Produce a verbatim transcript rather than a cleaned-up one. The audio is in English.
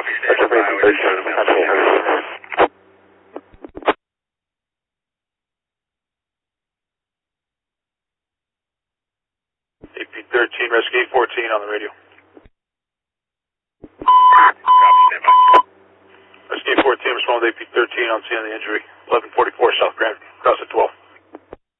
That's A P thirteen, copy. A P thirteen, rescue eight fourteen on the radio. Copy, stand by. Rescue eight fourteen, respond with A P thirteen on scene of the injury. eleven forty-four South Grand, cross at twelve.